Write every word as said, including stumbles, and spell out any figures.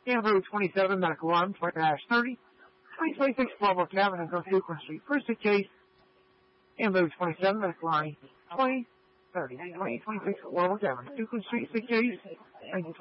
Ambrose twenty-seven, medical alarm, dash thirty, twenty twenty-six, Florida Avenue, North Euclid Street. First hit case, Ambrose twenty-seven, medical alarm, twenty thirty, twenty twenty-six, Florida Avenue, Euclid Street, six case, nineteen